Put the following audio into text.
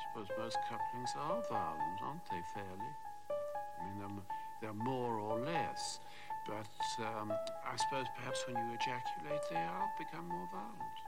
suppose most couplings are violent, aren't they, fairly? I mean, they're more or less. But I suppose perhaps when you ejaculate, they become more violent.